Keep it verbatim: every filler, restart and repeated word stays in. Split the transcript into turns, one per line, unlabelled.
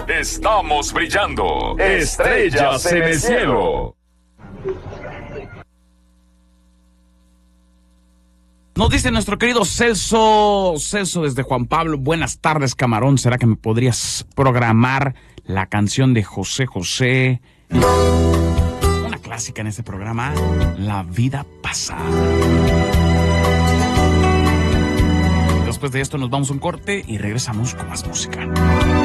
Estamos brillando. Estrellas en el cielo.
Nos dice nuestro querido Celso, Celso desde Juan Pablo, buenas tardes, camarón, ¿será que me podrías programar la canción de José José? Una clásica en este programa, La vida pasada. Después de esto nos vamos a un corte y regresamos con más música.